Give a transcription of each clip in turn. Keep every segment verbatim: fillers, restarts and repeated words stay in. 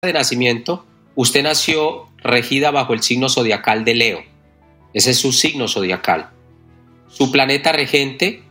de nacimiento, usted nació regida bajo el signo zodiacal de Leo. Ese es su signo zodiacal. Su planeta regente,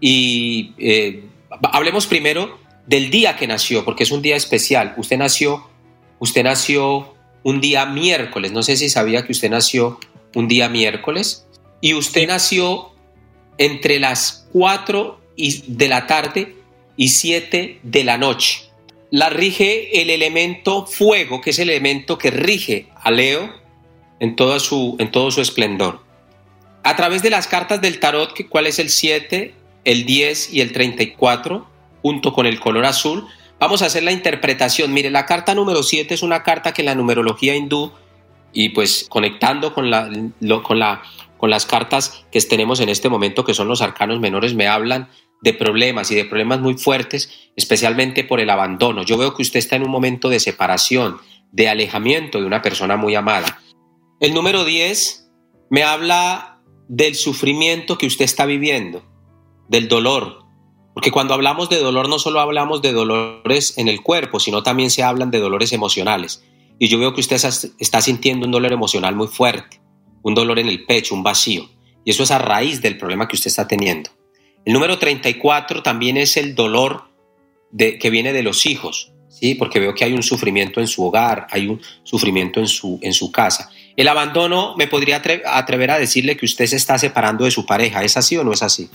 y eh, hablemos primero del día que nació, porque es un día especial. Usted nació, usted nació un día miércoles. No sé si sabía que usted nació un día miércoles. Y usted nació entre las cuatro de la tarde y siete de la noche. La rige el elemento fuego, que es el elemento que rige a Leo en todo su, en todo su esplendor. A través de las cartas del tarot, que cuál es el siete, el diez y el treinta y cuatro, junto con el color azul, vamos a hacer la interpretación. Mire, la carta número siete es una carta que en la numerología hindú, y pues conectando con, la, lo, con, la, con las cartas que tenemos en este momento, que son los arcanos menores, me hablan de problemas y de problemas muy fuertes, especialmente por el abandono. Yo veo que usted está en un momento de separación, de alejamiento de una persona muy amada. El número diez me habla del sufrimiento que usted está viviendo, del dolor, porque cuando hablamos de dolor no solo hablamos de dolores en el cuerpo, sino también se hablan de dolores emocionales. Y yo veo que usted está sintiendo un dolor emocional muy fuerte, un dolor en el pecho, un vacío, y eso es a raíz del problema que usted está teniendo. El número treinta y cuatro también es el dolor de, que viene de los hijos, ¿sí? Porque veo que hay un sufrimiento en su hogar, hay un sufrimiento en su, en su casa. El abandono, me podría atre- atrever a decirle que usted se está separando de su pareja. ¿Es así o no es así?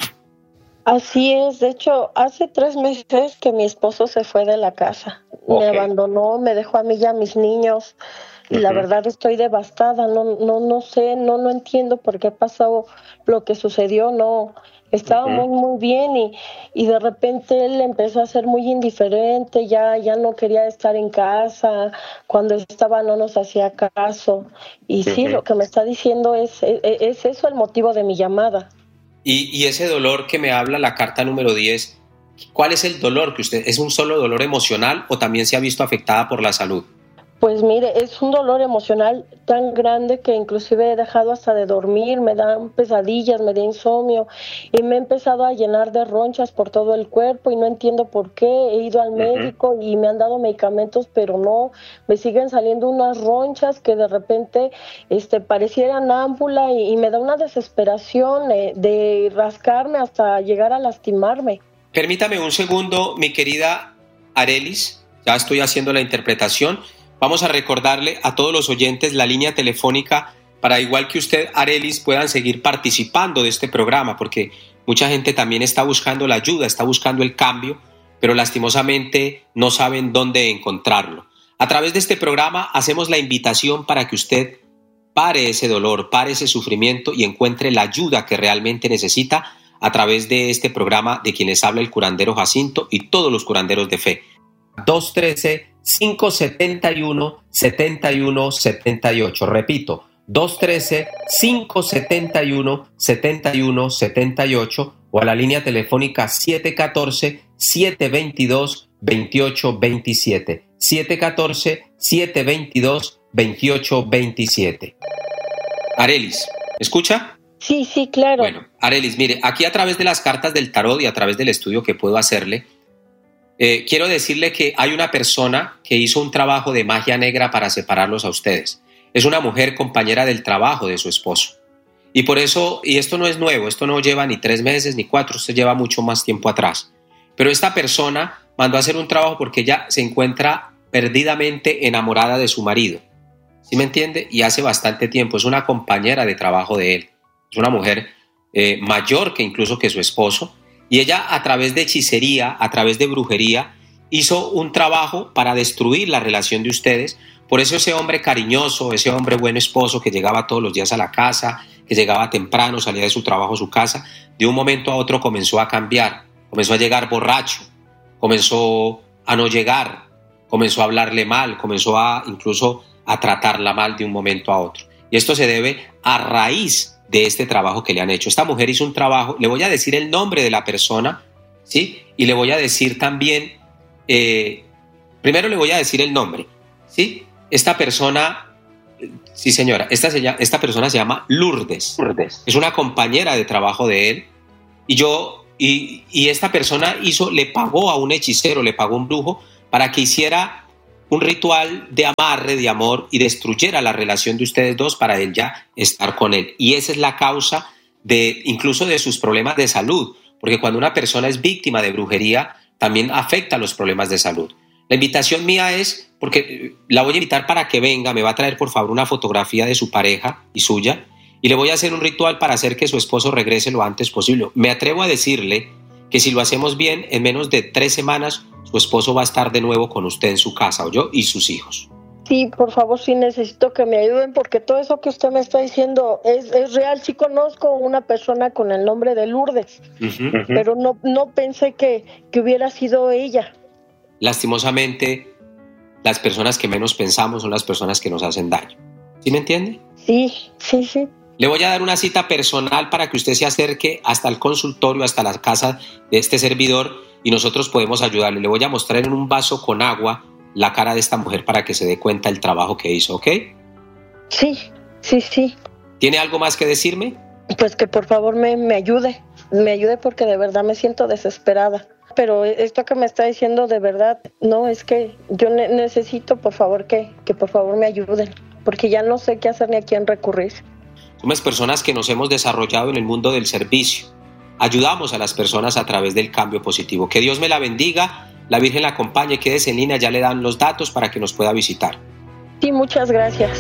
Así es. De hecho, hace tres meses que mi esposo se fue de la casa. Okay. Me abandonó, me dejó a mí y a mis niños. Y uh-huh. La verdad estoy devastada. No, no, no sé, no, no entiendo por qué pasó lo que sucedió. No... Estábamos uh-huh. muy bien y, y de repente él empezó a ser muy indiferente, ya, ya no quería estar en casa, cuando estaba no nos hacía caso. Y uh-huh. sí, lo que me está diciendo es, es, es eso el motivo de mi llamada. Y, y ese dolor que me habla la carta número diez, ¿cuál es el dolor que usted, es un solo dolor emocional o también se ha visto afectada por la salud? Pues mire, es un dolor emocional tan grande que inclusive he dejado hasta de dormir, me dan pesadillas, me da insomnio y me he empezado a llenar de ronchas por todo el cuerpo y no entiendo por qué. He ido al uh-huh. médico y me han dado medicamentos, pero no, me siguen saliendo unas ronchas que de repente este, parecieran ámpula y, y me da una desesperación eh, de rascarme hasta llegar a lastimarme. Permítame un segundo, mi querida Arelis, ya estoy haciendo la interpretación. Vamos a recordarle a todos los oyentes la línea telefónica para, igual que usted, Arelis, puedan seguir participando de este programa, porque mucha gente también está buscando la ayuda, está buscando el cambio, pero lastimosamente no saben dónde encontrarlo. A través de este programa hacemos la invitación para que usted pare ese dolor, pare ese sufrimiento y encuentre la ayuda que realmente necesita a través de este programa de quienes habla el curandero Jacinto y todos los curanderos de fe. dos uno tres, cinco siete uno, siete uno siete ocho. Repito, dos uno tres, cinco siete uno, siete uno siete ocho o a la línea telefónica siete uno cuatro, siete dos dos, dos ocho dos siete. siete uno cuatro, siete dos dos, dos ocho dos siete. Arelis, ¿escucha? Sí, sí, claro. Bueno, Arelis, mire, aquí a través de las cartas del tarot y a través del estudio que puedo hacerle, Eh, quiero decirle que hay una persona que hizo un trabajo de magia negra para separarlos a ustedes. Es una mujer compañera del trabajo de su esposo. Y por eso, y esto no es nuevo, esto no lleva ni tres meses ni cuatro, esto lleva mucho más tiempo atrás. Pero esta persona mandó a hacer un trabajo porque ella se encuentra perdidamente enamorada de su marido. ¿Sí me entiende? Y hace bastante tiempo, es una compañera de trabajo de él. Es una mujer eh, mayor que incluso que su esposo. Y ella, a través de hechicería, a través de brujería, hizo un trabajo para destruir la relación de ustedes. Por eso ese hombre cariñoso, ese hombre buen esposo que llegaba todos los días a la casa, que llegaba temprano, salía de su trabajo a su casa, de un momento a otro comenzó a cambiar, comenzó a llegar borracho, comenzó a no llegar, comenzó a hablarle mal, comenzó a incluso a tratarla mal de un momento a otro. Y esto se debe a raíz de este trabajo que le han hecho. Esta mujer hizo un trabajo, le voy a decir el nombre de la persona, ¿sí? Y le voy a decir también, eh, primero le voy a decir el nombre, ¿sí? Esta persona, sí señora, esta, se llama, esta persona se llama Lourdes. Lourdes. Es una compañera de trabajo de él, y yo, y, y esta persona hizo, le pagó a un hechicero, le pagó a un brujo, para que hiciera un ritual de amarre, de amor, y destruyera la relación de ustedes dos para él ya estar con él. Y esa es la causa de incluso de sus problemas de salud, porque cuando una persona es víctima de brujería, también afecta los problemas de salud. La invitación mía es, porque la voy a invitar para que venga, me va a traer por favor una fotografía de su pareja y suya, y le voy a hacer un ritual para hacer que su esposo regrese lo antes posible. Me atrevo a decirle que si lo hacemos bien, en menos de tres semanas, su esposo va a estar de nuevo con usted en su casa, ¿oyó? Y sus hijos. Sí, por favor, sí necesito que me ayuden, porque todo eso que usted me está diciendo es, es real. Sí conozco una persona con el nombre de Lourdes, uh-huh. pero no, no pensé que, que hubiera sido ella. Lastimosamente, las personas que menos pensamos son las personas que nos hacen daño. ¿Sí me entiende? Sí, sí, sí. Le voy a dar una cita personal para que usted se acerque hasta el consultorio, hasta la casa de este servidor, y nosotros podemos ayudarle. Le voy a mostrar en un vaso con agua la cara de esta mujer para que se dé cuenta del trabajo que hizo, ¿ok? Sí, sí, sí. ¿Tiene algo más que decirme? Pues que por favor me, me ayude, me ayude porque de verdad me siento desesperada. Pero esto que me está diciendo de verdad, no, es que yo ne- necesito por favor que, que por favor me ayuden, porque ya no sé qué hacer ni a quién recurrir. Somos personas que nos hemos desarrollado en el mundo del servicio. Ayudamos a las personas a través del cambio positivo. Que Dios me la bendiga, la Virgen la acompañe, quédese en línea, ya le dan los datos para que nos pueda visitar. Sí, muchas gracias.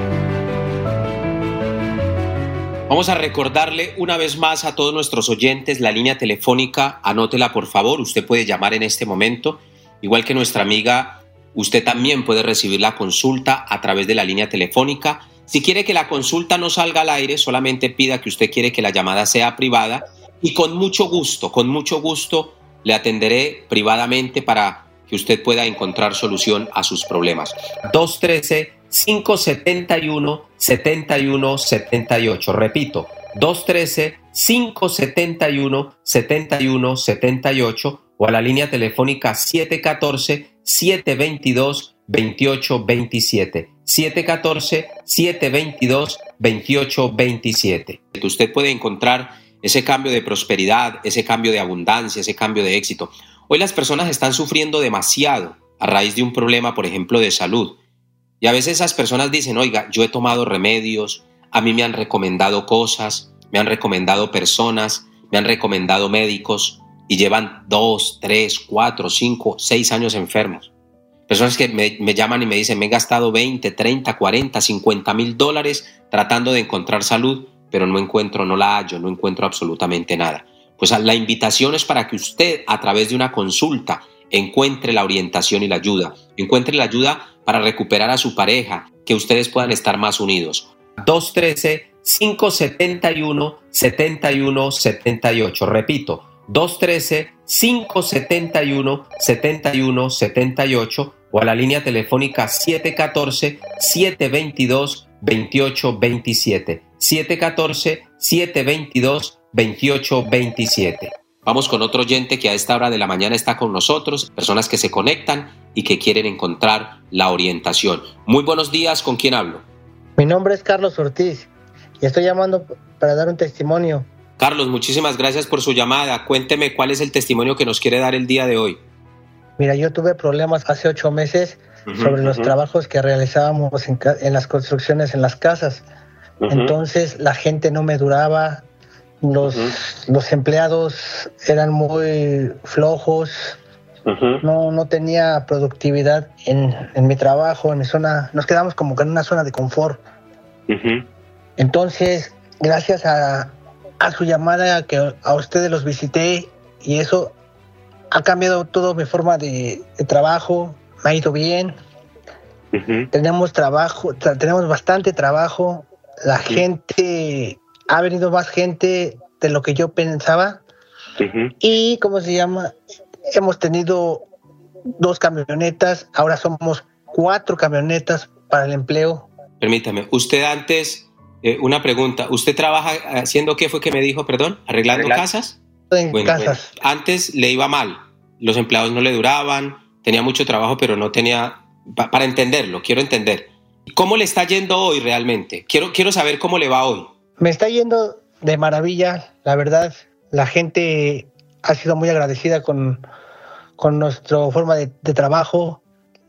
Vamos a recordarle una vez más a todos nuestros oyentes la línea telefónica, anótela por favor, usted puede llamar en este momento, igual que nuestra amiga, usted también puede recibir la consulta a través de la línea telefónica. Si quiere que la consulta no salga al aire, solamente pida que usted quiere que la llamada sea privada y con mucho gusto, con mucho gusto le atenderé privadamente para que usted pueda encontrar solución a sus problemas. dos uno tres, cinco siete uno, siete uno siete ocho. Repito, dos uno tres, cinco siete uno, siete uno siete ocho o a la línea telefónica siete uno cuatro, siete dos dos, dos ocho dos siete. siete uno cuatro, siete dos dos, dos ocho dos siete. Usted puede encontrar ese cambio de prosperidad, ese cambio de abundancia, ese cambio de éxito. Hoy las personas están sufriendo demasiado a raíz de un problema, por ejemplo, de salud. Y a veces esas personas dicen, oiga, yo he tomado remedios, a mí me han recomendado cosas, me han recomendado personas, me han recomendado médicos y llevan dos, tres, cuatro, cinco, seis años enfermos. Personas que me, me llaman y me dicen, me he gastado veinte, treinta, cuarenta, cincuenta mil dólares tratando de encontrar salud, pero no encuentro, no la hallo, no encuentro absolutamente nada. Pues la invitación es para que usted, a través de una consulta, encuentre la orientación y la ayuda. Encuentre la ayuda para recuperar a su pareja, que ustedes puedan estar más unidos. dos uno tres, cinco siete uno, siete uno siete ocho. Repito, dos uno tres, cinco siete uno, siete uno siete ocho o a la línea telefónica siete uno cuatro, siete dos dos, dos ocho dos siete. siete uno cuatro, siete dos dos, dos ocho dos siete. Vamos con otro oyente que a esta hora de la mañana está con nosotros, personas que se conectan y que quieren encontrar la orientación. Muy buenos días, ¿con quién hablo? Mi nombre es Carlos Ortiz y estoy llamando para dar un testimonio. Carlos, muchísimas gracias por su llamada. Cuénteme cuál es el testimonio que nos quiere dar el día de hoy. Mira, yo tuve problemas hace ocho meses uh-huh, sobre uh-huh. los trabajos que realizábamos en, en las construcciones en las casas. Uh-huh. Entonces la gente no me duraba. Los, uh-huh. los empleados eran muy flojos, uh-huh. no, no tenía productividad en, en mi trabajo, en mi zona, nos quedamos como que en una zona de confort. Uh-huh. Entonces, gracias a, a su llamada, que a ustedes los visité y eso ha cambiado toda mi forma de, de trabajo, me ha ido bien. Uh-huh. Tenemos trabajo, tra- tenemos bastante trabajo, la uh-huh. gente... Ha venido más gente de lo que yo pensaba. Uh-huh. Y, ¿cómo se llama? Hemos tenido dos camionetas. Ahora somos cuatro camionetas para el empleo. Permítame. Usted antes, eh, una pregunta. ¿Usted trabaja haciendo qué fue que me dijo, perdón? ¿Arreglando Arreglar. casas? En bueno, casas. Bueno. Antes le iba mal. Los empleados no le duraban. Tenía mucho trabajo, pero no tenía... Pa- para entenderlo, quiero entender. ¿Cómo le está yendo hoy realmente? Quiero, quiero saber cómo le va hoy. Me está yendo de maravilla, la verdad. La gente ha sido muy agradecida con, con nuestra forma de, de trabajo.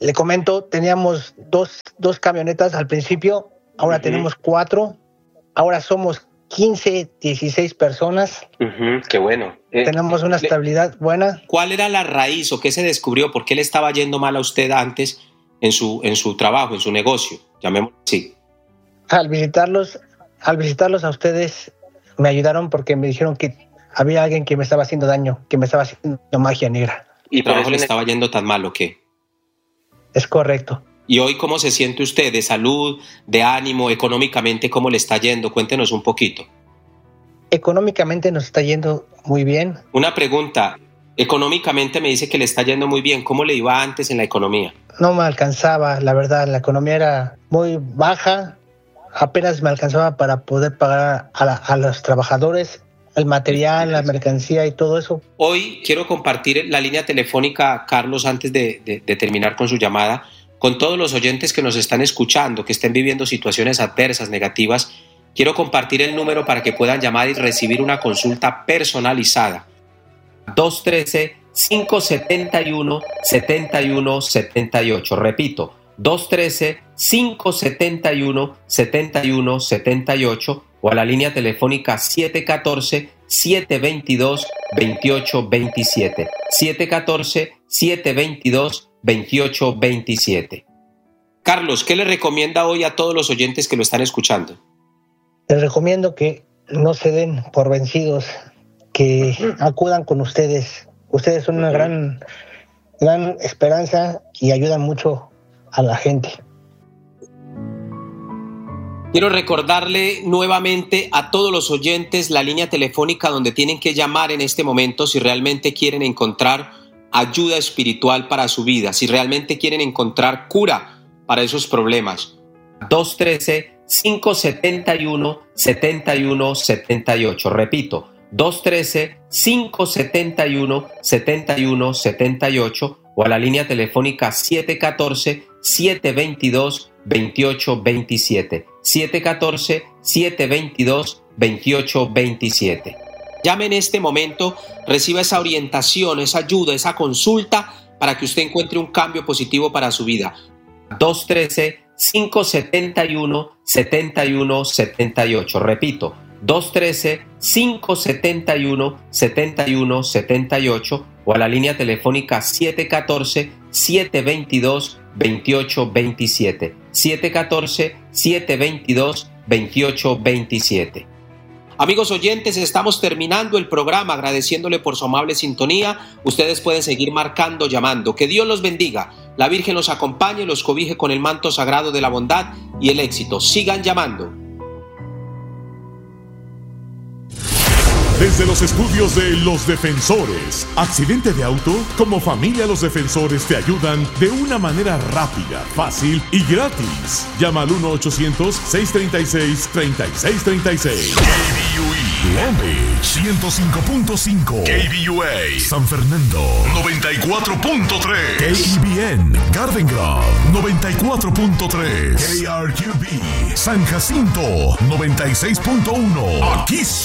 le comento, teníamos dos, dos camionetas al principio, ahora uh-huh. tenemos cuatro, ahora somos quince, dieciséis personas. Uh-huh. Qué bueno. Eh, tenemos una estabilidad buena. ¿Cuál era la raíz o qué se descubrió? ¿Por qué le estaba yendo mal a usted antes en su, en su trabajo, en su negocio? Llamémoslo así. Al visitarlos, al visitarlos a ustedes, me ayudaron porque me dijeron que había alguien que me estaba haciendo daño, que me estaba haciendo magia negra. ¿Y por eso le estaba yendo tan mal o qué? Es correcto. ¿Y hoy cómo se siente usted? ¿De salud, de ánimo, económicamente cómo le está yendo? Cuéntenos un poquito. Económicamente nos está yendo muy bien. Una pregunta. Económicamente me dice que le está yendo muy bien. ¿Cómo le iba antes en la economía? No me alcanzaba, la verdad. La economía era muy baja. Apenas me alcanzaba para poder pagar a, la, a los trabajadores, el material, la mercancía y todo eso. Hoy quiero compartir la línea telefónica, Carlos, antes de, de, de terminar con su llamada, con todos los oyentes que nos están escuchando, que estén viviendo situaciones adversas, negativas. Quiero compartir el número para que puedan llamar y recibir una consulta personalizada. dos uno tres, cinco siete uno, siete uno siete ocho. Repito, dos uno tres, cinco siete uno, siete uno siete ocho o a la línea telefónica siete uno cuatro, siete dos dos, dos ocho dos siete. siete uno cuatro, siete dos dos, dos ocho dos siete. Carlos, ¿qué le recomienda hoy a todos los oyentes que lo están escuchando? Les recomiendo que no se den por vencidos, que acudan con ustedes. Ustedes son una gran, gran esperanza y ayudan mucho a la gente. Quiero recordarle nuevamente a todos los oyentes la línea telefónica donde tienen que llamar en este momento si realmente quieren encontrar ayuda espiritual para su vida, si realmente quieren encontrar cura para esos problemas. dos uno tres, cinco siete uno, siete uno siete ocho. Repito, dos uno tres, cinco siete uno, siete uno siete ocho o a la línea telefónica siete uno cuatro, siete dos dos, dos ocho dos siete. siete uno cuatro, siete dos dos, dos ocho dos siete. Llame en este momento, reciba esa orientación, esa ayuda, esa consulta para que usted encuentre un cambio positivo para su vida. dos uno tres, cinco siete uno, siete uno siete ocho. Repito, dos uno tres, cinco siete uno, siete uno siete ocho o a la línea telefónica siete uno cuatro, siete dos dos, dos ocho dos siete. siete uno cuatro, siete dos dos, dos ocho dos siete. Amigos oyentes, estamos terminando el programa agradeciéndole por su amable sintonía. Ustedes pueden seguir marcando, llamando. Que Dios los bendiga. La Virgen los acompañe, los cobije con el manto sagrado de la bondad y el éxito. Sigan llamando. Desde los estudios de Los Defensores. ¿Accidente de auto? Como familia Los Defensores te ayudan de una manera rápida, fácil y gratis. Llama al uno ochocientos, seiscientos treinta y seis, treinta y seis treinta y seis. K B U E Long Beach ciento cinco punto cinco. K B U A San Fernando noventa y cuatro punto tres. K E B N Garden Grove noventa y cuatro punto tres. K R Q B San Jacinto noventa y seis punto uno. Aquí